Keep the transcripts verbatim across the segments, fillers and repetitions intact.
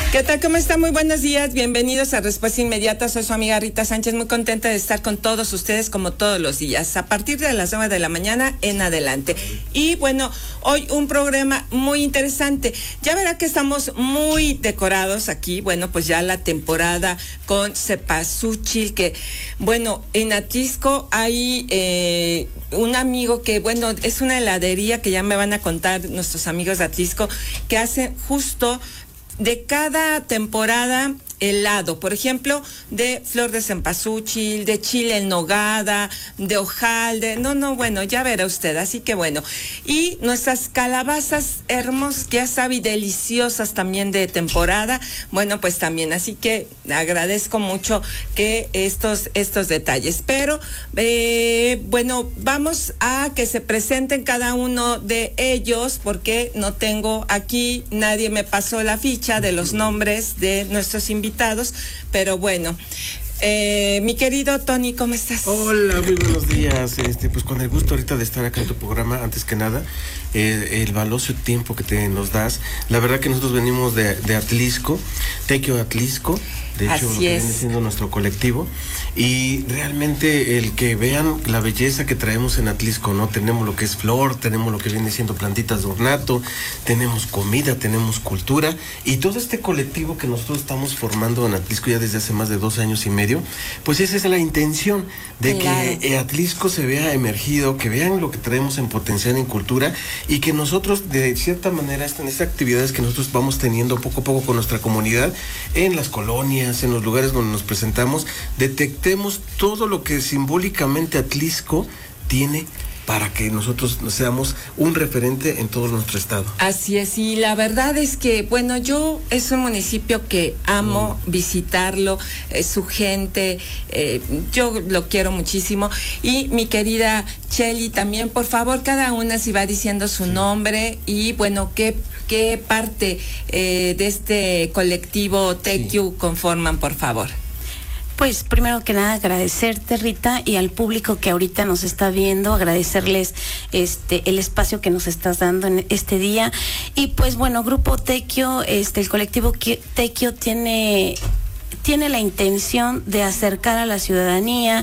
¿Qué tal? ¿Cómo está? Muy buenos días. Bienvenidos a Respuesta Inmediata. Soy su amiga Rita Sánchez. Muy contenta de estar con todos ustedes como todos los días, a partir de las nueve de la mañana en adelante. Y bueno, hoy un programa muy interesante. Ya verá que estamos muy decorados aquí. Bueno, pues ya la temporada con Cempasúchil, que bueno, en Atlisco hay eh, un amigo que, bueno, es una heladería que ya me van a contar nuestros amigos de Atlisco, que hace justo de cada temporada helado, por ejemplo, de flor de cempasúchil, de chile en nogada, de hojaldre, no, no, bueno, ya verá usted, así que bueno. Y nuestras calabazas hermosas, que ya sabe, deliciosas también de temporada, bueno, pues también, así que agradezco mucho que estos, estos detalles. Pero, eh, bueno, vamos a que se presenten cada uno de ellos, porque no tengo aquí, nadie me pasó la ficha de los nombres de nuestros invitados. Pero bueno, eh, mi querido Tony, ¿cómo estás? Hola, muy buenos días. Este, pues con el gusto ahorita de estar acá en tu programa. Antes que nada, eh, el valioso tiempo que te nos das. La verdad que nosotros venimos de, de Atlisco, Tequio Atlisco. De hecho, Así lo que es. viene siendo nuestro colectivo. Y realmente el que vean la belleza que traemos en Atlisco, ¿no? Tenemos lo que es flor, tenemos lo que viene siendo plantitas de ornato, tenemos comida, tenemos cultura. Y todo este colectivo que nosotros estamos formando en Atlisco ya desde hace más de dos años y medio, pues esa es la intención de Claro. que Atlisco se vea emergido, que vean lo que traemos en potencial en cultura y que nosotros, de cierta manera, en estas actividades que nosotros vamos teniendo poco a poco con nuestra comunidad, en las colonias, en los lugares donde nos presentamos, detectemos todo lo que simbólicamente Atlisco tiene para que nosotros seamos un referente en todo nuestro estado. Así es, y la verdad es que, bueno, yo es un municipio que amo mm. visitarlo, eh, su gente, eh, yo lo quiero muchísimo. Y mi querida Cheli también, por favor, cada una si va diciendo su sí. nombre y, bueno, qué, qué parte eh, de este colectivo Tequio sí. conforman, por favor. Pues primero que nada agradecerte, Rita, y al público que ahorita nos está viendo, agradecerles este el espacio que nos estás dando en este día. Y pues bueno, Grupo Tequio, este el colectivo Tequio tiene tiene la intención de acercar a la ciudadanía,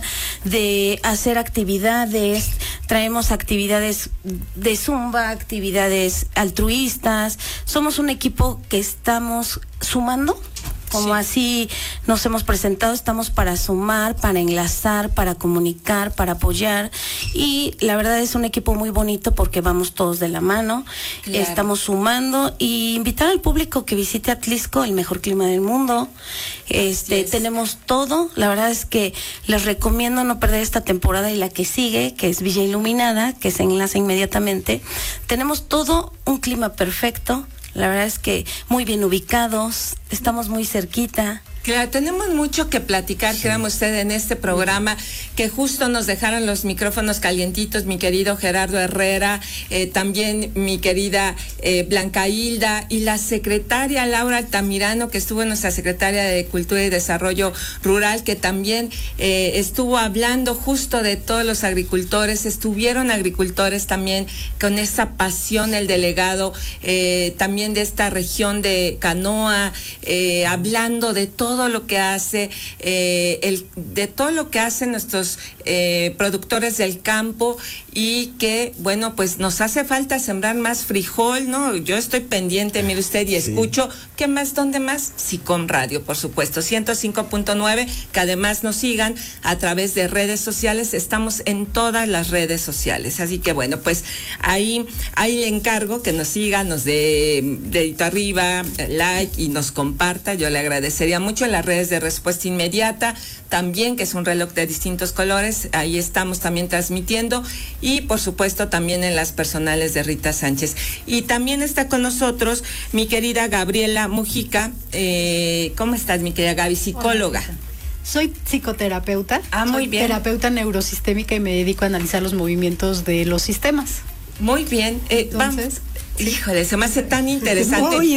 de hacer actividades, traemos actividades de zumba, actividades altruistas. Somos un equipo que estamos sumando. Como sí. así nos hemos presentado, estamos para sumar, para enlazar, para comunicar, para apoyar, y la verdad es un equipo muy bonito porque vamos todos de la mano, claro. Estamos sumando, y invitar al público que visite Atlisco, el mejor clima del mundo. Este es. Tenemos todo, la verdad es que les recomiendo no perder esta temporada y la que sigue, que es Villa Iluminada, que se enlaza inmediatamente. Tenemos todo, un clima perfecto. La verdad es que muy bien ubicados, estamos muy cerquita. Claro, tenemos mucho que platicar, sí. créame usted, en este programa, que justo nos dejaron los micrófonos calientitos, mi querido Gerardo Herrera, eh, también mi querida eh, Blanca Hilda, y la secretaria Laura Altamirano, que estuvo nuestra secretaria de Cultura y Desarrollo Rural, que también eh, estuvo hablando justo de todos los agricultores. Estuvieron agricultores también con esa pasión, el delegado eh, también de esta región de Canoa, eh, hablando de todo todo lo que hace, eh, el, de todo lo que hacen nuestros eh, productores del campo, y que, bueno, pues nos hace falta sembrar más frijol, ¿no? Yo estoy pendiente, mire usted, y escucho, sí. ¿qué más? ¿Dónde más? Sicom Radio, por supuesto, ciento cinco punto nueve, que además nos sigan a través de redes sociales, estamos en todas las redes sociales, así que bueno, pues ahí, ahí le encargo que nos siga, nos dé dedito arriba, like y nos comparta, yo le agradecería mucho. En las redes de Respuesta Inmediata también, que es un reloj de distintos colores, ahí estamos también transmitiendo, y por supuesto también en las personales de Rita Sánchez. Y también está con nosotros mi querida Gabriela Mujica. Eh, ¿cómo estás, mi querida Gaby? Psicóloga. Hola. Soy psicoterapeuta, ah, muy soy bien. terapeuta neurosistémica y me dedico a analizar los movimientos de los sistemas. Muy bien. Eh, Entonces, vamos. Híjole, se me hace tan interesante. Muy